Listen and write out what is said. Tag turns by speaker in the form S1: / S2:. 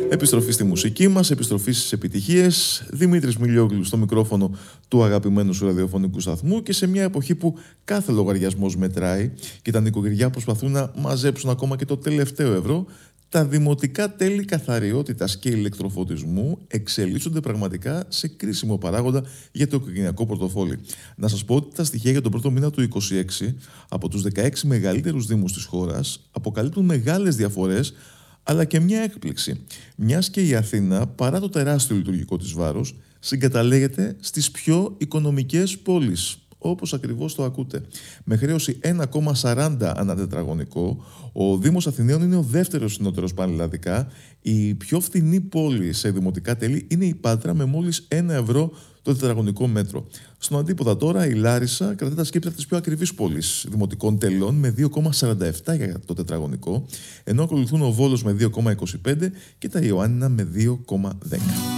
S1: Επιστροφή στη μουσική μας, επιστροφή στις επιτυχίες. Δημήτρης Μιλιόγλου στο μικρόφωνο του αγαπημένου σου ραδιοφωνικού σταθμού και σε μια εποχή που κάθε λογαριασμός μετράει και τα νοικοκυριά προσπαθούν να μαζέψουν ακόμα και το τελευταίο ευρώ, τα δημοτικά τέλη καθαριότητας και ηλεκτροφωτισμού εξελίσσονται πραγματικά σε κρίσιμο παράγοντα για το οικογενειακό πορτοφόλι. Να σας πω ότι τα στοιχεία για τον πρώτο μήνα του 2026 από τους 16 μεγαλύτερους δήμους της χώρας αποκαλύπτουν μεγάλες διαφορές, αλλά και μια έκπληξη. Μιας και η Αθήνα, παρά το τεράστιο λειτουργικό της βάρος, συγκαταλέγεται στις πιο οικονομικές πόλεις. Όπως ακριβώς το ακούτε. Με χρέωση 1,40 ανά τετραγωνικό, ο Δήμος Αθηναίων είναι ο δεύτερος συνότερος πανελλαδικά. Η πιο φθηνή πόλη σε δημοτικά τέλη είναι η Πάτρα με μόλις 1 ευρώ το τετραγωνικό μέτρο. Στον αντίποδα τώρα η Λάρισα κρατά τα σκέψη από τις πιο ακριβείς πόλεις δημοτικών τελών με 2,47 για το τετραγωνικό, ενώ ακολουθούν ο Βόλος με 2,25 και τα Ιωάννινα με 2,10.